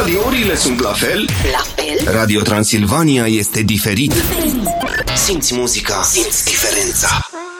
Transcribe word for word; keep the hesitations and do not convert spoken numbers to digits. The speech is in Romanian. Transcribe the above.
radiourile sunt la fel? La fel? Radio Transilvania este diferit. Simți muzica, simți diferența.